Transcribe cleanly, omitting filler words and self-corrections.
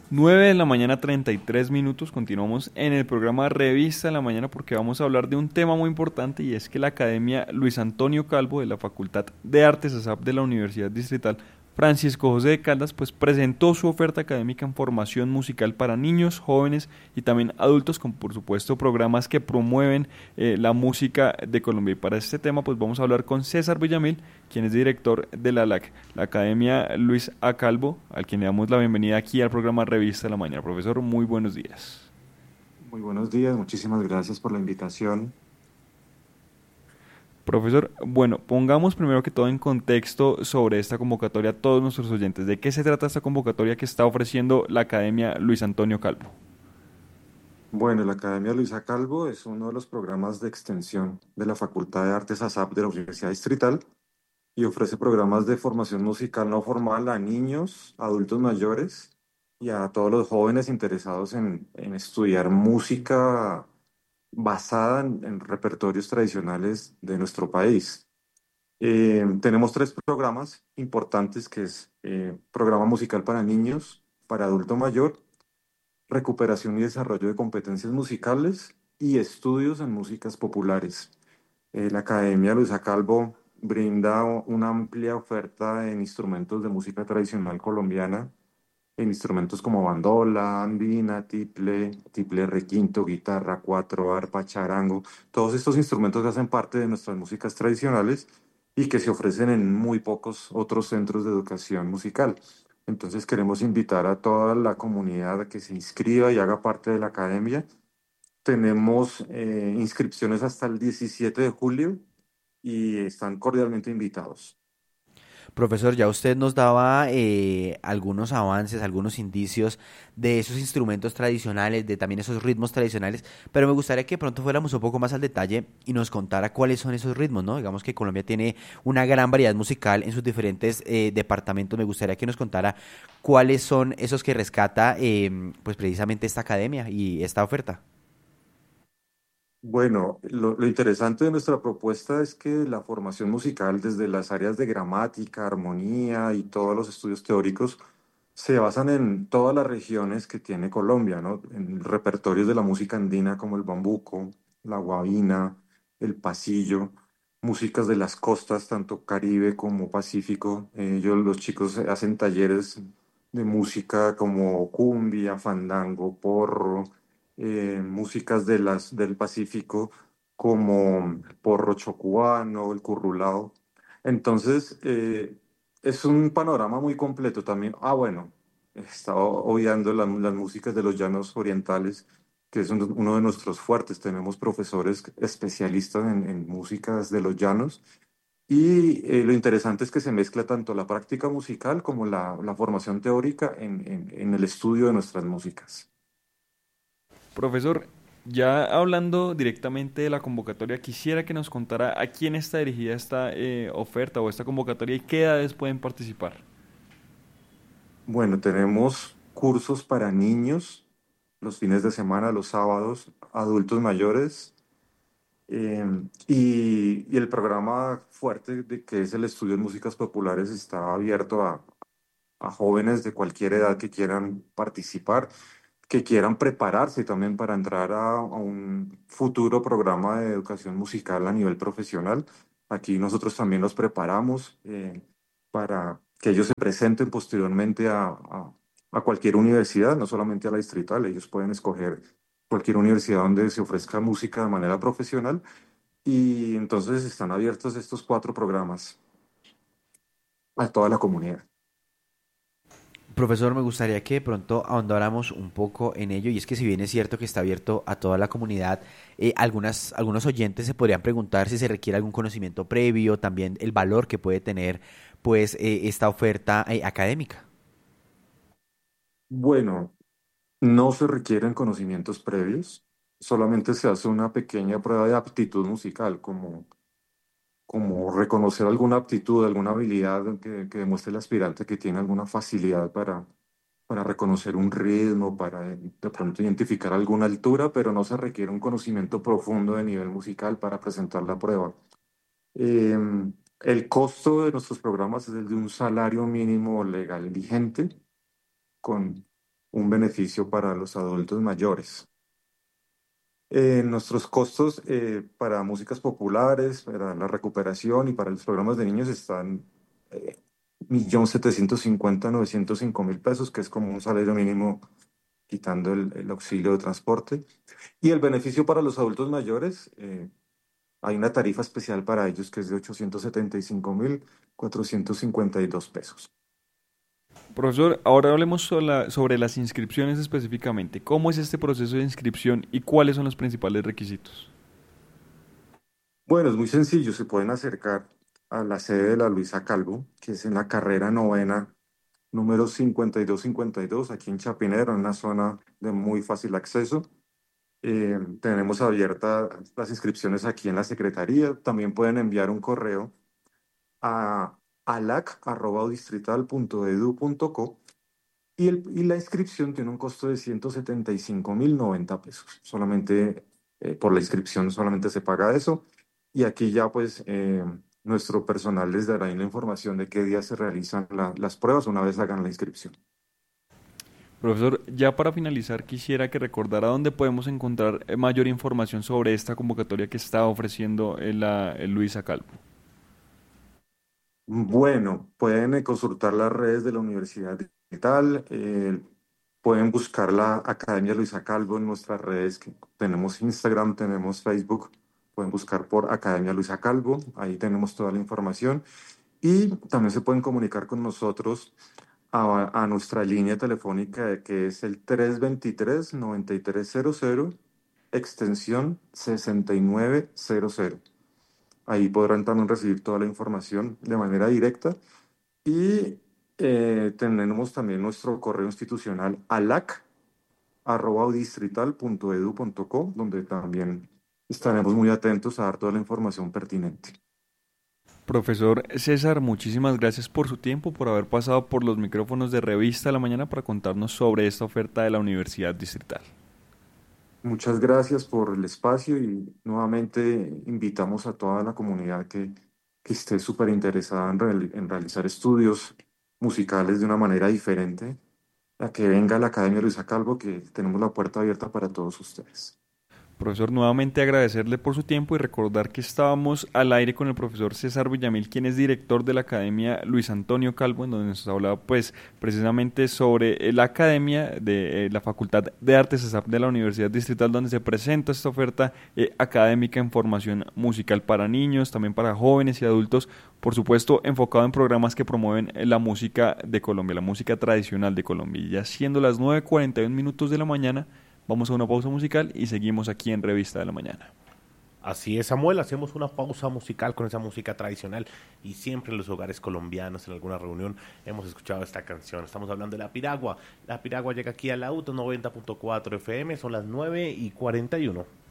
9 de la mañana 33 minutos, continuamos en el programa Revista de la Mañana porque vamos a hablar de un tema muy importante y es que la Academia Luis Antonio Calvo de la Facultad de Artes ASAP de la Universidad Distrital Francisco José de Caldas pues presentó su oferta académica en formación musical para niños, jóvenes y también adultos con por supuesto programas que promueven la música de Colombia. Y para este tema pues vamos a hablar con César Villamil, quien es director de la LAC, la Academia Luis A. Calvo, al quien le damos la bienvenida aquí al programa Revista de la Mañana. Profesor, muy buenos días. Muy buenos días, muchísimas gracias por la invitación. Profesor, bueno, pongamos primero que todo en contexto sobre esta convocatoria a todos nuestros oyentes. ¿De qué se trata esta convocatoria que está ofreciendo la Academia Luis Antonio Calvo? Bueno, la Academia Luisa Calvo es uno de los programas de extensión de la Facultad de Artes ASAP de la Universidad Distrital y ofrece programas de formación musical no formal a niños, adultos mayores y a todos los jóvenes interesados en estudiar música basada en repertorios tradicionales de nuestro país. Tenemos tres programas importantes que es programa musical para niños, para adulto mayor, recuperación y desarrollo de competencias musicales y estudios en músicas populares. La Academia Luisa Calvo brinda una amplia oferta en instrumentos de música tradicional colombiana, en instrumentos como bandola, andina, tiple requinto, guitarra, cuatro, arpa, charango. Todos estos instrumentos que hacen parte de nuestras músicas tradicionales y que se ofrecen en muy pocos otros centros de educación musical. Entonces queremos invitar a toda la comunidad a que se inscriba y haga parte de la academia. Tenemos inscripciones hasta el 17 de julio y están cordialmente invitados. Profesor, ya usted nos daba algunos avances, algunos indicios de esos instrumentos tradicionales, de también esos ritmos tradicionales, pero me gustaría que pronto fuéramos un poco más al detalle y nos contara cuáles son esos ritmos, ¿no? Digamos que Colombia tiene una gran variedad musical en sus diferentes departamentos. Me gustaría que nos contara cuáles son esos que rescata, pues precisamente esta academia y esta oferta. Bueno, lo interesante de nuestra propuesta es que la formación musical desde las áreas de gramática, armonía y todos los estudios teóricos se basan en todas las regiones que tiene Colombia, ¿no? En repertorios de la música andina como el bambuco, la guabina, el pasillo, músicas de las costas, tanto Caribe como Pacífico. Los chicos hacen talleres de música como cumbia, fandango, porro, músicas del Pacífico como porro chocuano, el currulao. Entonces, es un panorama muy completo también. Ah, bueno, estaba obviando las músicas de los llanos orientales, que es uno de nuestros fuertes. Tenemos profesores especialistas en músicas de los llanos. Y lo interesante es que se mezcla tanto la práctica musical como la formación teórica en el estudio de nuestras músicas. Profesor, ya hablando directamente de la convocatoria, quisiera que nos contara a quién está dirigida esta oferta o esta convocatoria y qué edades pueden participar. Bueno, tenemos cursos para niños los fines de semana, los sábados, adultos mayores, y el programa fuerte de que es el estudio en músicas populares está abierto a jóvenes de cualquier edad que quieran participar, que quieran prepararse también para entrar a un futuro programa de educación musical a nivel profesional. Aquí nosotros también los preparamos para que ellos se presenten posteriormente a cualquier universidad, no solamente a la distrital. Ellos pueden escoger cualquier universidad donde se ofrezca música de manera profesional y entonces están abiertos estos cuatro programas a toda la comunidad. Profesor, me gustaría que de pronto ahondáramos un poco en ello, y es que si bien es cierto que está abierto a toda la comunidad, algunos oyentes se podrían preguntar si se requiere algún conocimiento previo, también el valor que puede tener pues esta oferta académica. Bueno, no se requieren conocimientos previos, solamente se hace una pequeña prueba de aptitud musical, como reconocer alguna aptitud, alguna habilidad que demuestre el aspirante que tiene alguna facilidad para reconocer un ritmo, para de pronto identificar alguna altura, pero no se requiere un conocimiento profundo de nivel musical para presentar la prueba. Eh, el costo de nuestros programas es el de un salario mínimo legal vigente, un beneficio para los adultos mayores. Nuestros costos para músicas populares, para la recuperación y para los programas de niños están 1.750.905.000 pesos, que es como un salario mínimo quitando el auxilio de transporte. Y el beneficio para los adultos mayores, hay una tarifa especial para ellos que es de 875.452 pesos. Profesor, ahora hablemos sobre las inscripciones específicamente. ¿Cómo es este proceso de inscripción y cuáles son los principales requisitos? Bueno, es muy sencillo, se pueden acercar a la sede de la Luisa Calvo, que es en la carrera novena, número 5252, aquí en Chapinero, en una zona de muy fácil acceso. Tenemos abiertas las inscripciones aquí en la secretaría. También pueden enviar un correo a alac@distrital.edu.co y la inscripción tiene un costo de 175.090 pesos. Solamente por la inscripción solamente se paga eso. Y aquí ya pues nuestro personal les dará ahí la información de qué día se realizan las pruebas una vez hagan la inscripción. Profesor, ya para finalizar quisiera que recordara dónde podemos encontrar mayor información sobre esta convocatoria que está ofreciendo el Luisa Calvo. Bueno, pueden consultar las redes de la Universidad Digital, pueden buscar la Academia Luisa Calvo en nuestras redes, que tenemos Instagram, tenemos Facebook, pueden buscar por Academia Luisa Calvo, ahí tenemos toda la información y también se pueden comunicar con nosotros a nuestra línea telefónica que es el 323-9300, extensión 6900. Ahí podrán también recibir toda la información de manera directa y tenemos también nuestro correo institucional alac@distrital.edu.co, donde también estaremos muy atentos a dar toda la información pertinente. Profesor César, muchísimas gracias por su tiempo, por haber pasado por los micrófonos de Revista a la Mañana para contarnos sobre esta oferta de la Universidad Distrital. Muchas gracias por el espacio y nuevamente invitamos a toda la comunidad que esté súper interesada en realizar estudios musicales de una manera diferente, a que venga a la Academia Luisa Calvo, que tenemos la puerta abierta para todos ustedes. Profesor, nuevamente agradecerle por su tiempo y recordar que estábamos al aire con el profesor César Villamil, quien es director de la Academia Luis Antonio Calvo, en donde nos hablaba pues precisamente sobre la Academia de la Facultad de Artes ESAP de la Universidad Distrital, donde se presenta esta oferta académica en formación musical para niños, también para jóvenes y adultos, por supuesto enfocado en programas que promueven la música de Colombia, la música tradicional de Colombia. Y ya siendo las 9:41 de la mañana, vamos a una pausa musical y seguimos aquí en Revista de la Mañana. Así es, Samuel, hacemos una pausa musical con esa música tradicional y siempre en los hogares colombianos, en alguna reunión, hemos escuchado esta canción. Estamos hablando de La Piragua. La Piragua llega aquí a la Auto 90.4 FM, son las 9:41.